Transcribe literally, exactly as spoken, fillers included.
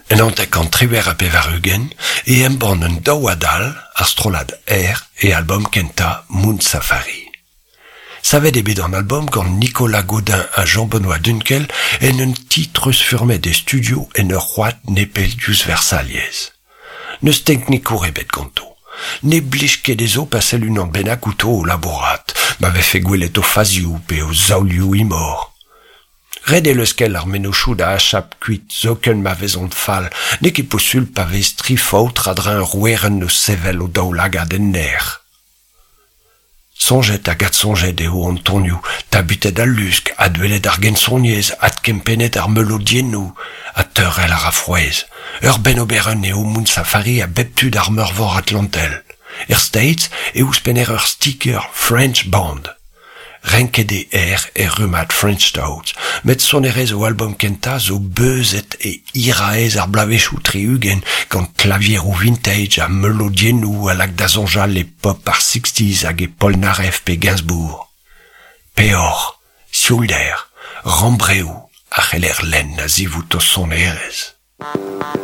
en antek an triwer a pevarugen, e en ban un daouadal, astrolad air e album kenta Moon Safari. Savet ebet an album gant Nicolas Gaudin a Jean-Benoît Dunkel en un titreus furmet des studios en ur c'hoad nepel diouzh Versaliez. Neus tenk ni kourebet ganto. Ne blij ket ezo pasel un an bennak outo o labourat, ma vefe gwelet o fazioù pe o zaoulioù imor. Red e leuskel ar menochoù da achap kuit zoken ma vezont fall, ne ket posul pa vez trifaout radra un roueren neus sevel o daoulagad en ner. Sonjet hag ad sonjet eo an tonioù, ta butet al lusk, ad welet ar gensoniez, ad kempenet ar melodienou, ad teurel ar afrouez. Ur ben oberen eo Moon Safari a beptud ar meurvor atlantel. Er States e ouspener ur sticker French Band. Renkede er e rumat French Toads, met sonerez o album kenta zo beuzet e iraez ar blavechou triugen gant klavier ou vintage a melodienou a lag da zonjal e pop ar sixties hag e Polnareff pe Gainsbourg. Peor, siolder, rambreou a c'heller len a zivout o sonerez.